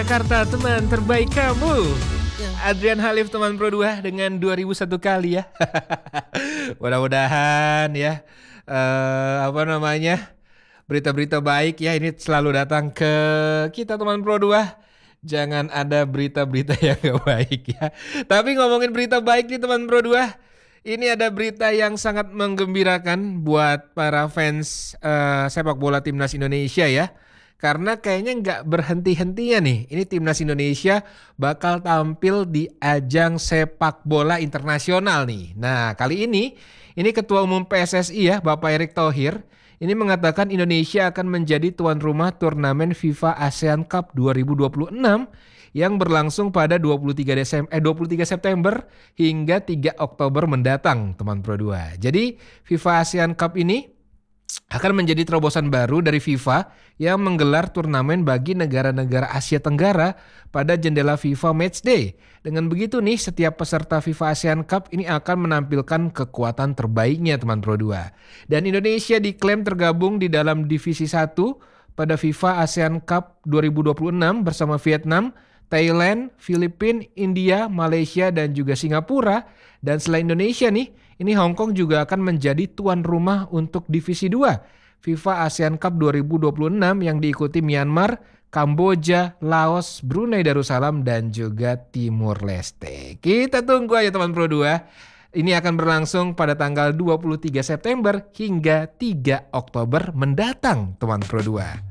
Jakarta, teman terbaik kamu. Ya. Adrian Halif, teman Pro 2 dengan 2001 kali ya. Mudah-mudahan ya berita-berita baik ya ini selalu datang ke kita teman Pro 2. Jangan ada berita-berita yang gak baik ya. Tapi ngomongin berita baik nih teman Pro 2, ini ada berita yang sangat menggembirakan buat para fans sepak bola timnas Indonesia ya. Karena kayaknya nggak berhenti-hentinya nih. Ini timnas Indonesia bakal tampil di ajang sepak bola internasional nih. Nah kali ini Ketua Umum PSSI ya Bapak Erick Thohir ini mengatakan Indonesia akan menjadi tuan rumah turnamen FIFA ASEAN Cup 2026 yang berlangsung pada 23 September hingga 3 Oktober mendatang, teman Pro 2. Jadi FIFA ASEAN Cup ini akan menjadi terobosan baru dari FIFA yang menggelar turnamen bagi negara-negara Asia Tenggara pada jendela FIFA Matchday. Dengan begitu nih, setiap peserta FIFA ASEAN Cup ini akan menampilkan kekuatan terbaiknya teman Pro 2. Dan Indonesia diklaim tergabung di dalam divisi 1 pada FIFA ASEAN Cup 2026 bersama Vietnam, Thailand, Filipina, India, Malaysia, dan juga Singapura. Dan selain Indonesia nih, ini Hong Kong juga akan menjadi tuan rumah untuk Divisi 2 FIFA ASEAN Cup 2026 yang diikuti Myanmar, Kamboja, Laos, Brunei Darussalam, dan juga Timur Leste. Kita tunggu aja teman Pro 2. Ini akan berlangsung pada tanggal 23 September hingga 3 Oktober mendatang teman Pro 2.